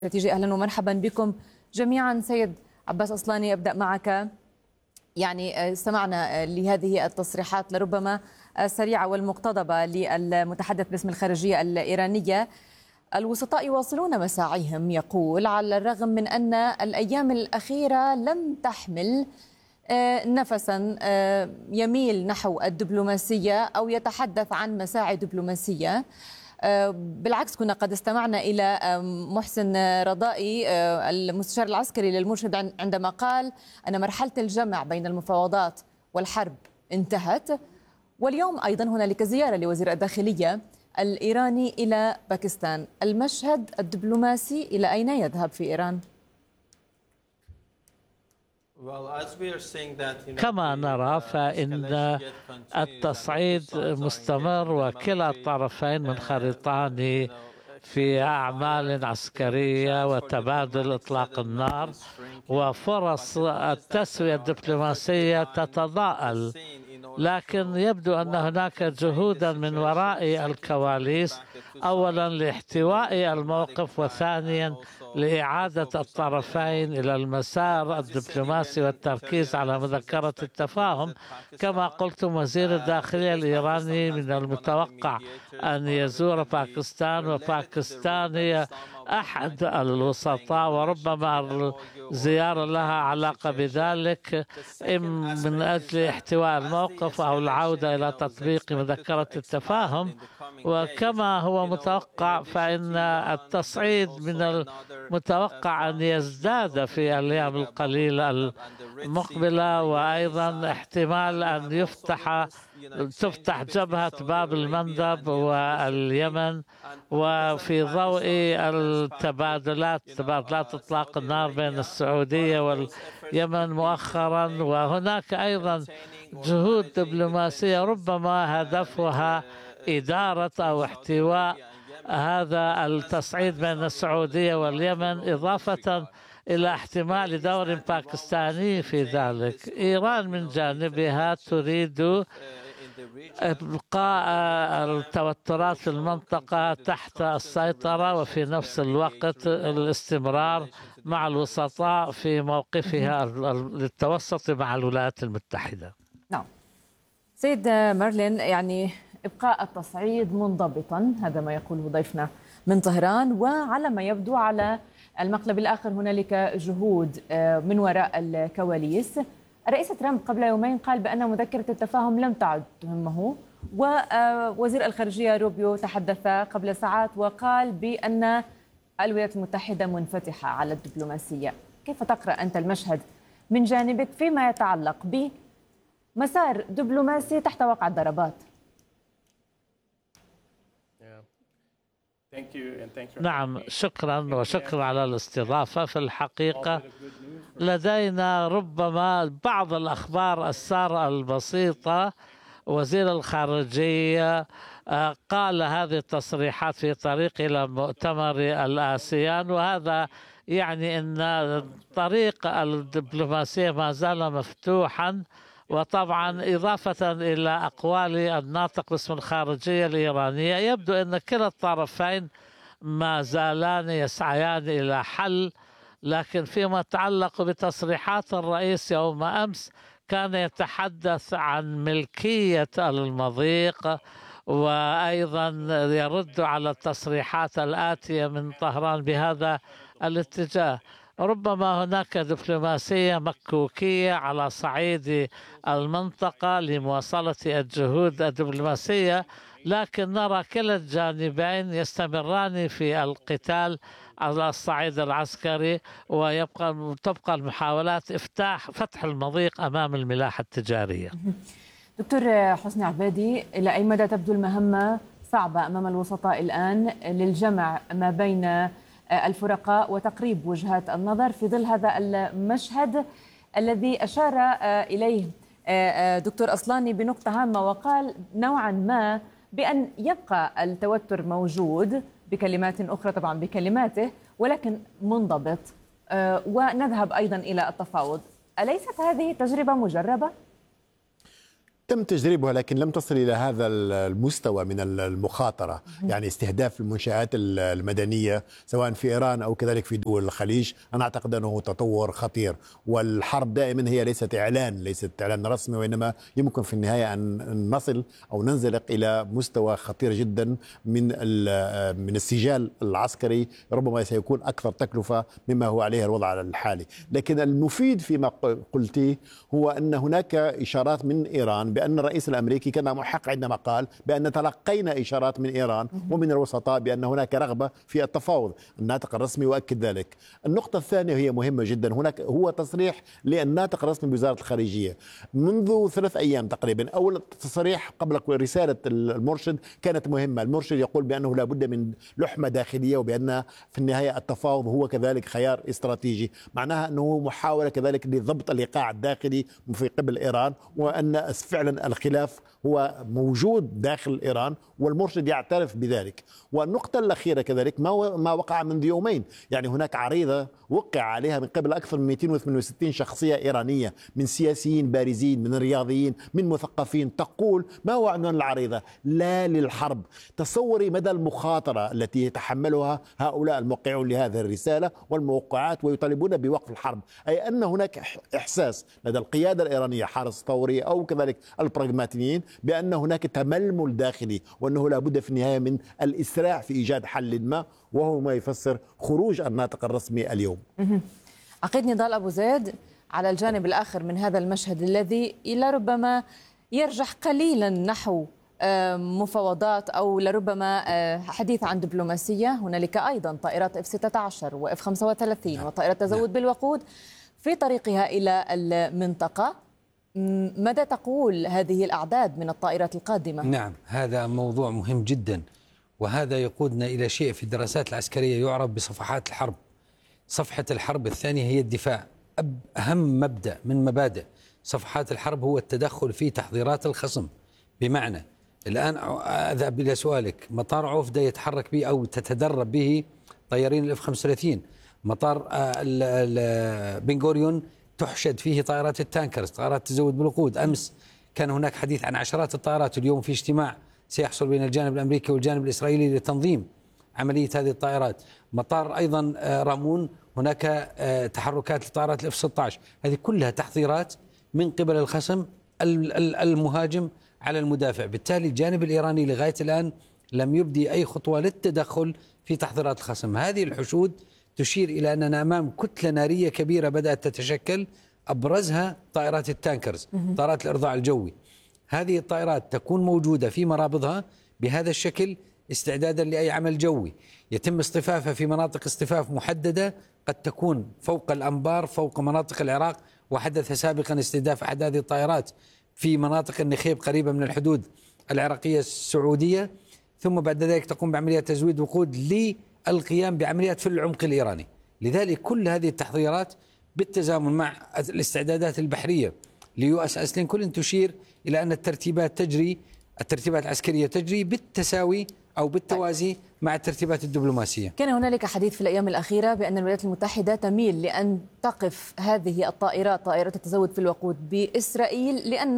استراتيجي. أهلا ومرحبا بكم جميعا. سيد عباس أصلاني، أبدأ معك. يعني استمعنا لهذه التصريحات لربما السريعة والمقتضبة للمتحدث باسم الخارجية الإيرانية. الوسطاء يواصلون مساعيهم، يقول، على الرغم من أن الأيام الأخيرة لم تحمل نفسا يميل نحو الدبلوماسية أو يتحدث عن مساعي دبلوماسية. بالعكس، كنا قد استمعنا إلى محسن رضائي المستشار العسكري للمرشد عندما قال أن مرحلة الجمع بين المفاوضات والحرب انتهت. واليوم أيضا هنالك زيارة لوزير الداخلية الإيراني إلى باكستان. المشهد الدبلوماسي إلى أين يذهب في إيران؟ كما نرى فإن التصعيد مستمر، وكلا الطرفين منخرطان في أعمال عسكرية وتبادل إطلاق النار، وفرص التسوية الدبلوماسية تتضاءل. لكن يبدو أن هناك جهودا من وراء الكواليس، أولا لاحتواء الموقف، وثانيا لإعادة الطرفين إلى المسار الدبلوماسي والتركيز على مذكرة التفاهم. كما قلتم، وزير الداخلية الإيراني من المتوقع أن يزور باكستان، وباكستان هي أحد الوسطاء، وربما الزيارة لها علاقة بذلك، من أجل احتواء الموقف أو العودة إلى تطبيق مذكرة التفاهم. وكما هو متوقع فإن التصعيد من المتوقع أن يزداد في الأيام القليلة المقبلة، وأيضا احتمال أن تفتح جبهة باب المندب واليمن، وفي ضوء تبادلات إطلاق النار بين السعودية واليمن مؤخرا. وهناك أيضا جهود دبلوماسية ربما هدفها إدارة أو احتواء هذا التصعيد بين السعودية واليمن، إضافة إلى احتمال دور باكستاني في ذلك. إيران من جانبها تريد إبقاء التوترات في المنطقة تحت السيطرة، وفي نفس الوقت الاستمرار مع الوسطاء في موقفها للتوسط مع الولايات المتحدة. نعم سيد مارلين، يعني إبقاء التصعيد منضبطا، هذا ما يقوله ضيفنا من طهران. وعلى ما يبدو على المقلب الآخر هنالك جهود من وراء الكواليس. الرئيس ترامب قبل يومين قال بأن مذكرة التفاهم لم تعد تهمه، ووزير الخارجية روبيو تحدث قبل ساعات وقال بأن الولايات المتحدة منفتحة على الدبلوماسية. كيف تقرأ أنت المشهد من جانبك فيما يتعلق بمسار دبلوماسي تحت وقع الضربات؟ نعم، شكرا وشكرا على الاستضافة. في الحقيقة لدينا ربما بعض الأخبار السارة البسيطة. وزير الخارجية قال هذه التصريحات في طريق إلى مؤتمر الآسيان، وهذا يعني أن طريق الدبلوماسية ما زال مفتوحا. وطبعا إضافة إلى أقوال الناطق باسم الخارجية الإيرانية، يبدو أن كلا الطرفين ما زالان يسعيان إلى حل. لكن فيما يتعلق بتصريحات الرئيس يوم أمس، كان يتحدث عن ملكية المضيق، وأيضا يرد على التصريحات الآتية من طهران بهذا الاتجاه. ربما هناك دبلوماسية مكوكية على صعيد المنطقة لمواصلة الجهود الدبلوماسية، لكن نرى كلا الجانبين يستمران في القتال على الصعيد العسكري، وتبقى المحاولات فتح المضيق أمام الملاحة التجارية. دكتور حسني عبادي، إلى أي مدى تبدو المهمة صعبة أمام الوسطاء الآن للجمع ما بين الفرقاء وتقريب وجهات النظر في ظل هذا المشهد الذي أشار إليه دكتور أصلاني بنقطة هامة، وقال نوعا ما بأن يبقى التوتر موجود بكلمات أخرى، طبعا بكلماته، ولكن منضبط، ونذهب أيضا إلى التفاوض. أليست هذه تجربة مجربة؟ تم تجريبها لكن لم تصل إلى هذا المستوى من المخاطرة، يعني استهداف المنشآت المدنية سواء في إيران أو كذلك في دول الخليج. أنا أعتقد أنه تطور خطير، والحرب دائما هي ليست إعلان رسمي، وإنما يمكن في النهاية أن نصل أو ننزلق إلى مستوى خطير جدا من السجال العسكري، ربما سيكون أكثر تكلفة مما هو عليه الوضع الحالي. لكن المفيد فيما قلتيه هو أن هناك إشارات من إيران، بأن الرئيس الأمريكي كان محق عندما قال بأن تلقينا إشارات من إيران ومن الوسطاء بأن هناك رغبة في التفاوض. الناطق الرسمي يؤكد ذلك. النقطة الثانية هي مهمة جدا، هناك هو تصريح للناطق الرسمي بوزارة الخارجية منذ 3 أيام تقريبا. أول تصريح قبل رسالة المرشد كانت مهمة، المرشد يقول بأنه لا بد من لحمة داخلية، وبأن في النهاية التفاوض هو كذلك خيار استراتيجي، معناها أنه محاولة كذلك لضبط الإيقاع الداخلي في قبل إيران، وأن فعلا الخلاف هو موجود داخل إيران والمرشد يعترف بذلك. والنقطة الأخيرة كذلك ما وقع منذ يومين، يعني هناك عريضة وقع عليها من قبل أكثر من 268 شخصية إيرانية، من سياسيين بارزين، من رياضيين، من مثقفين، تقول ما هو عنوان العريضة؟ لا للحرب. تصوري مدى المخاطرة التي يتحملها هؤلاء الموقعون لهذه الرسالة والموقعات ويطالبون بوقف الحرب، أي أن هناك إحساس لدى القيادة الإيرانية حرس الثوري أو كذلك البراغماتيين بأن هناك تململ داخلي، وأنه لا بد في النهاية من الإسراع في إيجاد حل ما، وهو ما يفسر خروج الناطق الرسمي اليوم. عقيد نضال أبو زيد، على الجانب الآخر من هذا المشهد الذي لربما يرجح قليلا نحو مفاوضات أو لربما حديث عن دبلوماسية، هنالك أيضا طائرات F-16 وF-35 وطائرات تزود بالوقود في طريقها إلى المنطقة. ماذا تقول هذه الأعداد من الطائرات القادمة؟ نعم، هذا موضوع مهم جدا، وهذا يقودنا إلى شيء في الدراسات العسكرية يعرف بصفحات الحرب. صفحة الحرب الثانية هي الدفاع. أهم مبدأ من مبادئ صفحات الحرب هو التدخل في تحضيرات الخصم. بمعنى الآن أذهب إلى سؤالك، مطار عوفدة يتحرك به أو تتدرب به طيارين الF-35، مطار بن غوريون تحشد فيه طائرات التانكرز، طائرات تزود بالوقود. أمس كان هناك حديث عن عشرات الطائرات، اليوم في اجتماع سيحصل بين الجانب الأمريكي والجانب الإسرائيلي لتنظيم عملية هذه الطائرات. مطار أيضا رامون هناك تحركات لطائرات الF-16. هذه كلها تحضيرات من قبل الخصم المهاجم على المدافع. بالتالي الجانب الإيراني لغاية الآن لم يبدي أي خطوة للتدخل في تحضيرات الخصم. هذه الحشود تشير إلى أننا أمام كتلة نارية كبيرة بدأت تتشكل، أبرزها طائرات التانكرز، طائرات الإرضاع الجوي. هذه الطائرات تكون موجودة في مرابضها بهذا الشكل استعدادا لأي عمل جوي. يتم اصطفافها في مناطق اصطفاف محددة، قد تكون فوق الأنبار، فوق مناطق العراق، وحدث سابقا استهداف أحد هذه الطائرات في مناطق النخيب قريبة من الحدود العراقية السعودية. ثم بعد ذلك تقوم بعمليات تزويد وقود للقيام بعمليات في العمق الإيراني. لذلك كل هذه التحضيرات بالتزامن مع الاستعدادات البحرية لUSS لينكولن تشير إلى أن الترتيبات العسكرية تجري بالتساوي أو بالتوازي مع الترتيبات الدبلوماسية. كان هنالك حديث في الأيام الأخيرة بأن الولايات المتحدة تميل لأن تقف هذه الطائرات، طائرات التزود في الوقود، بإسرائيل، لأن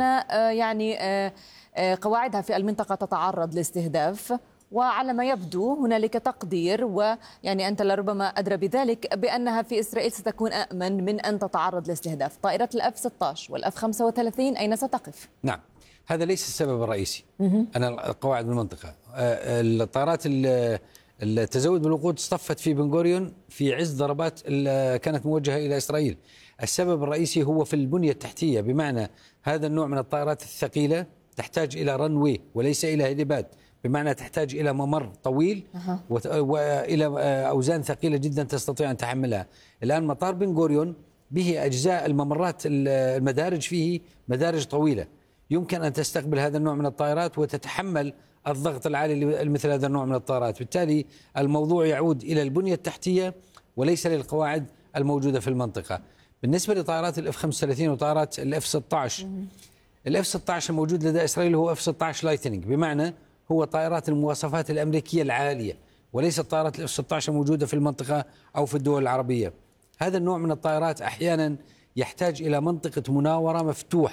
قواعدها في المنطقة تتعرض لاستهداف. وعلى ما يبدو هنالك تقدير، ويعني أنت لربما أدرى بذلك، بأنها في إسرائيل ستكون أأمن من أن تتعرض لاستهداف. طائرات الF-16 والF-35 أين ستقف؟ نعم، هذا ليس السبب الرئيسي. أنا القواعد بالمنطقة، الطائرات التزود بالوقود اصطفت في بن غوريون في عز ضربات كانت موجهة إلى إسرائيل. السبب الرئيسي هو في البنية التحتية، بمعنى هذا النوع من الطائرات الثقيلة تحتاج إلى رنوي وليس إلى هليباد، بمعنى تحتاج إلى ممر طويل وإلى أوزان ثقيلة جدا تستطيع أن تحملها. الآن مطار بن غوريون به أجزاء الممرات، المدارج فيه مدارج طويلة يمكن أن تستقبل هذا النوع من الطائرات وتتحمل الضغط العالي مثل هذا النوع من الطائرات. بالتالي الموضوع يعود إلى البنية التحتية وليس للقواعد الموجودة في المنطقة. بالنسبة لطائرات الF-35 وطائرات الF-16، الF-16 الموجود لدى إسرائيل هو F-16 لايتنينج، بمعنى هو طائرات المواصفات الأمريكية العالية، وليس الطائرات الF-16 الموجودة في المنطقة أو في الدول العربية. هذا النوع من الطائرات أحيانا يحتاج إلى منطقة مناورة مفتوحة،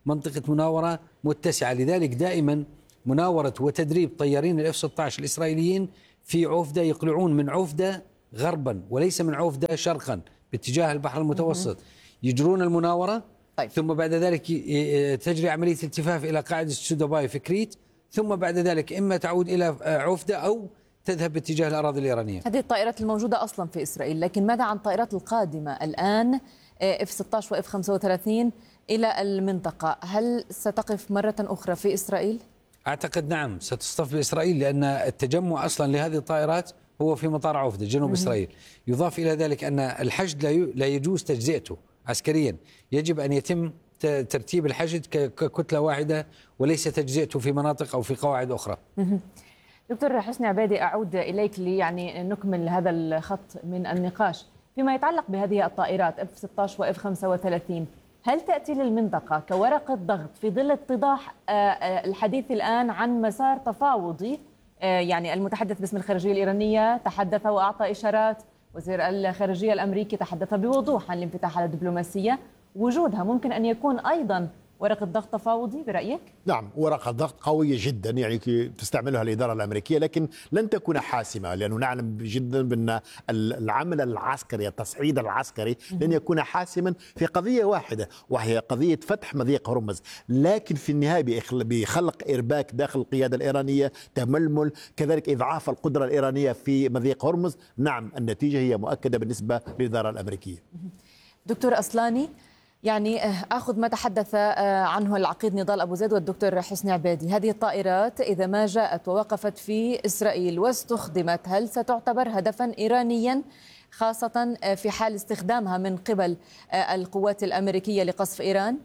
منطقة مناورة متسعة. لذلك دائما مناورة وتدريب طيارين الاف 16 الإسرائيليين في عوفدة، يقلعون من عوفدة غربا وليس من عوفدة شرقا باتجاه البحر المتوسط، يجرون المناورة. طيب. ثم بعد ذلك تجري عملية التفاف إلى قاعدة سوداباي في كريت، ثم بعد ذلك إما تعود إلى عوفدة أو تذهب باتجاه الأراضي الإيرانية. هذه الطائرات الموجودة أصلا في إسرائيل، لكن ماذا عن الطائرات القادمة الآن F-16 و F-35 إلى المنطقة؟ هل ستقف مرة أخرى في إسرائيل؟ أعتقد نعم ستصطف بإسرائيل، لأن التجمع أصلا لهذه الطائرات هو في مطار عوفدة جنوب إسرائيل. يضاف إلى ذلك أن الحشد لا يجوز تجزئته عسكريا، يجب أن يتم ترتيب الحشد ككتلة واحدة وليس تجزئته في مناطق أو في قواعد أخرى. دكتور حسني عبادي، أعود إليك نكمل هذا الخط من النقاش فيما يتعلق بهذه الطائرات F-16 و F-35. هل تأتي للمنطقة كورقة ضغط في ظل اتضاح الحديث الآن عن مسار تفاوضي؟ يعني المتحدث باسم الخارجية الإيرانية تحدث وأعطى إشارات، وزير الخارجية الأمريكي تحدث بوضوح عن الانفتاح على الدبلوماسية. وجودها ممكن أن يكون أيضا ورقة ضغط تفاوضي برأيك؟ نعم، ورقة ضغط قوية جدا يعني تستعملها الإدارة الأمريكية، لكن لن تكون حاسمة، لأنه نعلم جدا بأن العمل العسكري التصعيد العسكري لن يكون حاسما في قضية واحدة، وهي قضية فتح مضيق هرمز. لكن في النهاية بخلق إرباك داخل القيادة الإيرانية، تململ، كذلك إضعاف القدرة الإيرانية في مضيق هرمز. نعم، النتيجة هي مؤكدة بالنسبة للإدارة الأمريكية. دكتور أصلاني، يعني أخذ ما تحدث عنه العقيد نضال أبو زيد والدكتور حسني عبادي، هذه الطائرات إذا ما جاءت ووقفت في إسرائيل واستخدمت، هل ستعتبر هدفا إيرانيا خاصة في حال استخدامها من قبل القوات الأمريكية لقصف إيران؟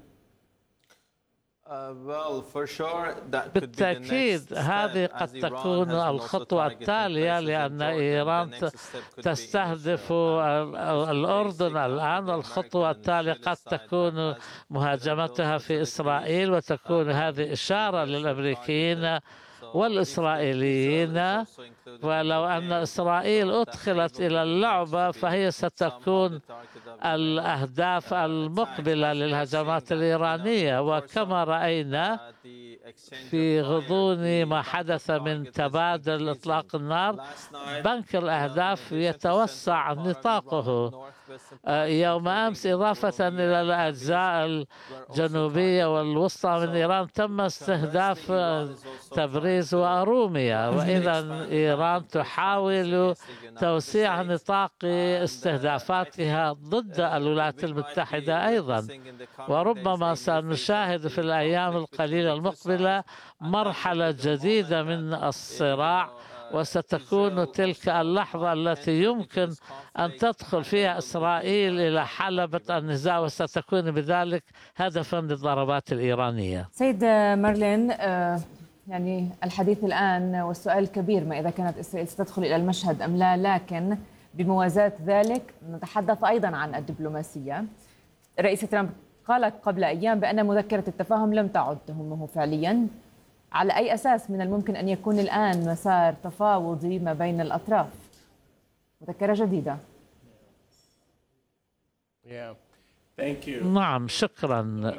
بالتأكيد هذه قد تكون الخطوة التالية، لأن إيران تستهدف الأردن الآن. الخطوة التالية قد تكون مهاجمتها في إسرائيل، وتكون هذه إشارة للأمريكيين والإسرائيليين. ولو أن إسرائيل أدخلت إلى اللعبة فهي ستكون الأهداف المقبلة للهجمات الإيرانية. وكما رأينا في غضون ما حدث من تبادل إطلاق النار، بنك الأهداف يتوسع نطاقه. يوم أمس إضافة إلى الأجزاء الجنوبية والوسطى من إيران تم استهداف تبريز وأروميا، وإذا إيران تحاول توسيع نطاق استهدافاتها ضد الولايات المتحدة أيضا. وربما سنشاهد في الأيام القليلة المقبلة مرحلة جديدة من الصراع، وستكون تلك اللحظة التي يمكن أن تدخل فيها إسرائيل إلى حلبة النزاع، وستكون بذلك هدفا للضربات الإيرانية. سيد مارلين، يعني الحديث الآن والسؤال الكبير ما إذا كانت إسرائيل ستدخل إلى المشهد أم لا، لكن بموازاة ذلك نتحدث أيضا عن الدبلوماسية. الرئيس ترامب قال قبل أيام بأن مذكرة التفاهم لم تعد تهمه فعليا. على أي أساس من الممكن أن يكون الآن مسار تفاوضي ما بين الأطراف؟ مذكرة جديدة. نعم، شكرا.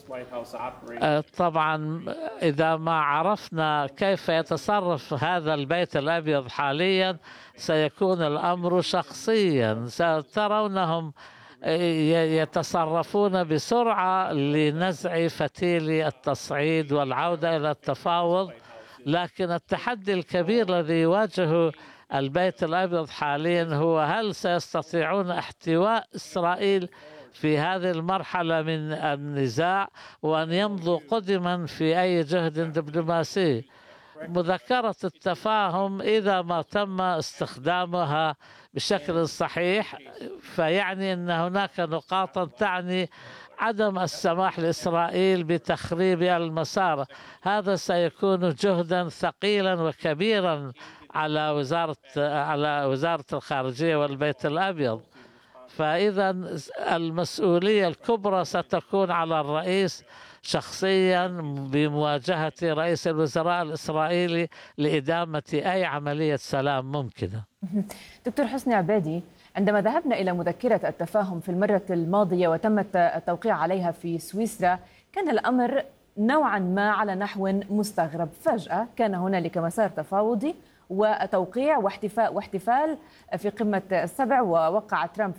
طبعا إذا ما عرفنا كيف يتصرف هذا البيت الأبيض حاليا سيكون الأمر شخصيا. سترونهم يتصرفون بسرعة لنزع فتيل التصعيد والعودة إلى التفاوض. لكن التحدي الكبير الذي يواجهه البيت الأبيض حاليا هو هل سيستطيعون احتواء إسرائيل في هذه المرحلة من النزاع وأن يمضوا قدما في أي جهد دبلوماسي. مذكرة التفاهم إذا ما تم استخدامها بشكل صحيح فيعني أن هناك نقاطا تعني عدم السماح لإسرائيل بتخريب المسار. هذا سيكون جهدا ثقيلا وكبيرا على وزارة الخارجية والبيت الأبيض. فإذا المسؤولية الكبرى ستكون على الرئيس شخصيا بمواجهة رئيس الوزراء الإسرائيلي لإدامة أي عملية سلام ممكنة. دكتور حسني عبادي، عندما ذهبنا إلى مذكرة التفاهم في المرة الماضية وتم التوقيع عليها في سويسرا، كان الأمر نوعا ما على نحو مستغرب. فجأة كان هنالك مسار تفاوضي وتوقيع واحتفال في قمة السبع، ووقع ترامب